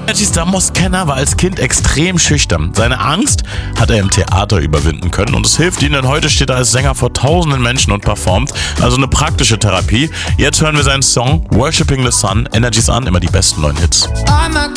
Energy Stamos Kenner war als Kind extrem schüchtern. Seine Angst hat er im Theater überwinden können und es hilft ihm, denn heute steht er als Sänger vor tausenden Menschen und performt. Also eine praktische Therapie. Jetzt hören wir seinen Song Worshipping the Sun. Energy Sun, immer die besten neuen Hits.